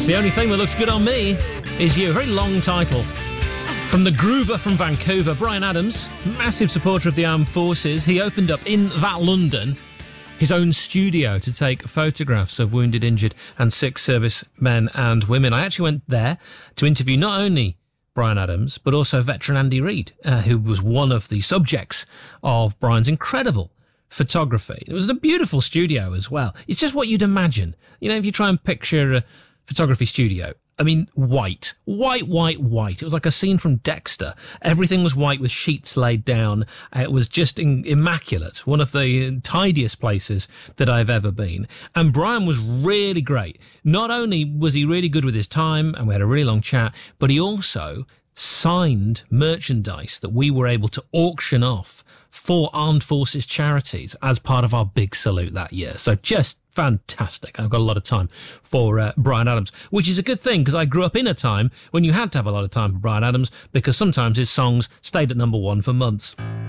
The only thing that looks good on me is you. A very long title. From the Groover from Vancouver, Bryan Adams, massive supporter of the armed forces. He opened up in that London his own studio to take photographs of wounded, injured and sick service men and women. I actually went there to interview not only Bryan Adams, but also veteran Andy Reid, who was one of the subjects of Bryan's incredible photography. It was a beautiful studio as well. It's just what you'd imagine. You know, if you try and picture a photography studio, I mean, white. It was like a scene from Dexter. Everything was white with sheets laid down. It was just immaculate. One of the tidiest places that I've ever been. And Bryan was really great. Not only was he really good with his time, and we had a really long chat, but he also signed merchandise that we were able to auction off for armed forces charities as part of our big salute that year. So just fantastic. I've got a lot of time for Bryan Adams, which is a good thing because I grew up in a time when you had to have a lot of time for Bryan Adams because sometimes his songs stayed at number one for months.